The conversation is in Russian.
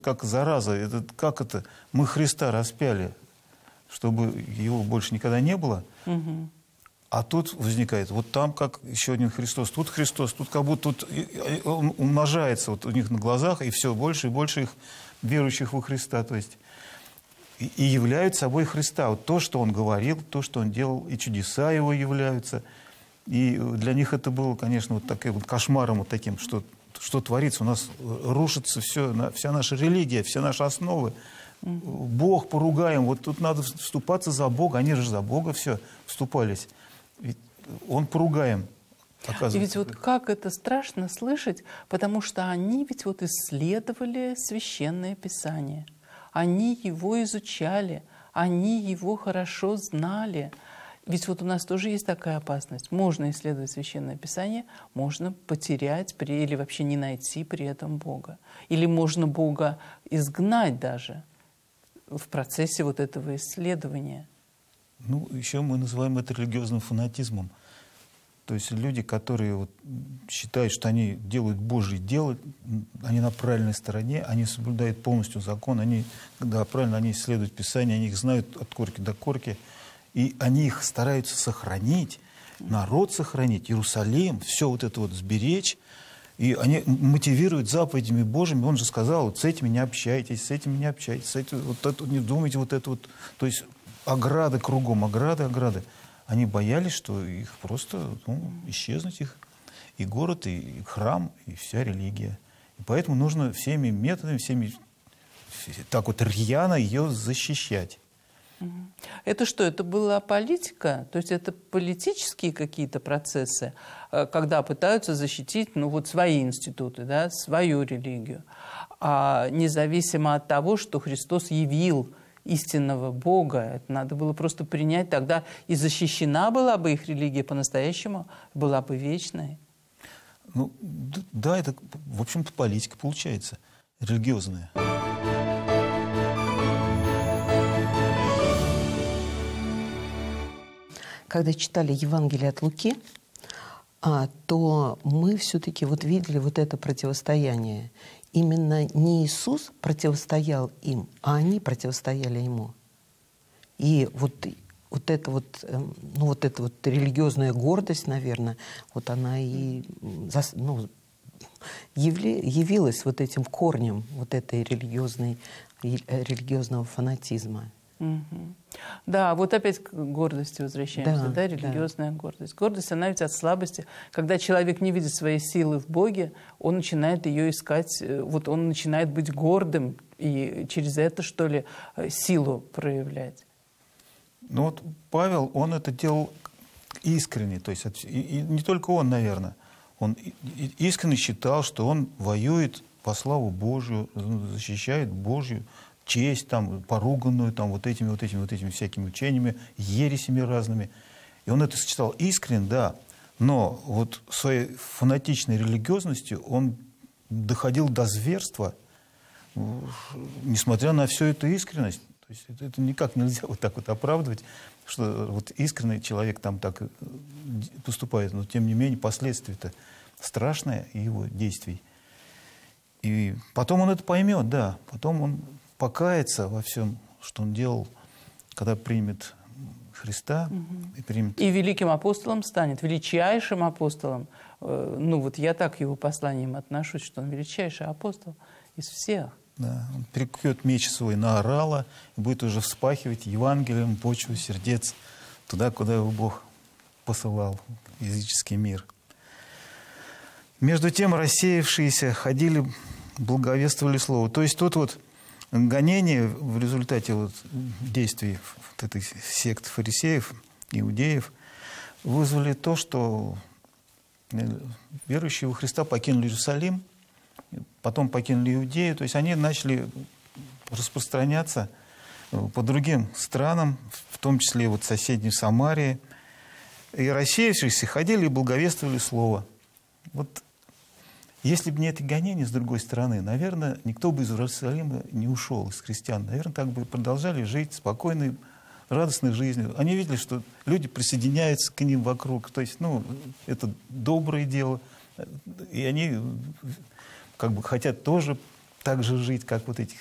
как зараза. Как это? Мы Христа распяли, чтобы его больше никогда не было. А тут возникает, вот там как еще один Христос, тут как будто тут он умножается вот у них на глазах, и все больше и больше их верующих во Христа. То есть и являют собой Христа. Вот то, что он говорил, то, что он делал, и чудеса его являются. И для них это было, конечно, вот таким вот кошмаром вот таким, что творится. У нас рушится вся наша религия, все наши основы. Бог поругаем. Вот тут надо вступаться за Бога. Они же за Бога все вступались. Ведь он поругаем, оказывается. И ведь вот как это страшно слышать, потому что они ведь вот исследовали Священное Писание. Они его изучали, они его хорошо знали. Ведь вот у нас тоже есть такая опасность. Можно исследовать Священное Писание, можно потерять или вообще не найти при этом Бога. Или можно Бога изгнать даже в процессе вот этого исследования. Ну, еще мы называем это религиозным фанатизмом. То есть люди, которые вот считают, что они делают Божье дело, они на правильной стороне, они соблюдают полностью закон, они исследуют Писание, они их знают от корки до корки, и они их стараются сохранить, народ сохранить, Иерусалим, все вот это вот сберечь, и они мотивируют заповедями Божьими. Он же сказал, вот с этими не общайтесь, с этими не общайтесь, с этим, вот это, не думайте вот это вот. То есть ограды кругом, ограды. Они боялись, что их просто исчезнуть их. И город, и храм, и вся религия. И поэтому нужно всеми методами, так вот рьяно ее защищать. Это что? Это была политика? То есть это политические какие-то процессы, когда пытаются защитить свои институты, да, свою религию. А независимо от того, что Христос явил истинного Бога, это надо было просто принять, тогда и защищена была бы их религия по-настоящему, была бы вечной. Ну, да, это, в общем-то, политика получается, религиозная. Когда читали Евангелие от Луки, то мы все-таки вот видели вот это противостояние. Именно не Иисус противостоял им, а они противостояли Ему. И вот эта религиозная гордость, наверное, вот она и явилась вот этим корнем вот этой религиозного фанатизма. Да, вот опять к гордости возвращаемся, да, религиозная гордость. Гордость, она ведь от слабости. Когда человек не видит своей силы в Боге, он начинает ее искать, вот он начинает быть гордым и через это, что ли, силу проявлять. Ну вот Павел, он это делал искренне, то есть и не только он, наверное, он искренне считал, что он воюет по славу Божию, защищает Божью честь, там, поруганную там, вот этими всякими учениями, ересями разными. И он это сочетал искренне, да, но вот своей фанатичной религиозностью он доходил до зверства, несмотря на всю эту искренность. То есть это никак нельзя вот так вот оправдывать, что вот искренний человек там так поступает, но тем не менее последствия-то страшные его действий. И потом он это поймет, да, потом он покаяться во всем, что он делал, когда примет Христа. И великим апостолом станет, величайшим апостолом. Вот я так к его посланиям отношусь, что он величайший апостол из всех. Да, он прикует меч свой на орала и будет уже вспахивать Евангелием почву сердец туда, куда его Бог посылал, языческий мир. Между тем рассеявшиеся ходили, благовествовали слово. То есть тут вот гонения в результате вот действий вот этой секты фарисеев, иудеев, вызвали то, что верующие во Христа покинули Иерусалим, потом покинули Иудею, то есть они начали распространяться по другим странам, в том числе вот соседней Самарии, и рассеявшиеся ходили и благовествовали слово. Вот если бы не эти гонения с другой стороны, наверное, никто бы из Иерусалима не ушел, из христиан. Наверное, так бы продолжали жить спокойной, радостной жизнью. Они видели, что люди присоединяются к ним вокруг. То есть, это доброе дело. И они как бы хотят тоже так же жить, как вот эти